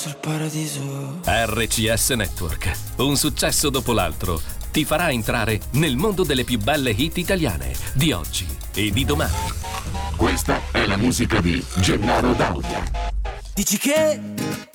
sul paradiso. RCS Network, un successo dopo l'altro, ti farà entrare nel mondo delle più belle hit italiane di oggi e di domani. Questa è la musica di Gennaro Daudia. Dici che